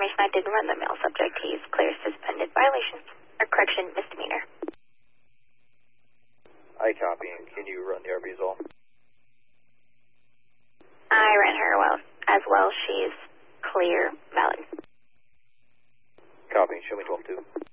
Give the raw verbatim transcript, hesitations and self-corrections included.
information, I didn't run the male subject. He's clear suspended violation, or correction, misdemeanor. I copy, and can you run the R B as well? I ran her well as well. She's clear, valid. Copy, show me twelve two.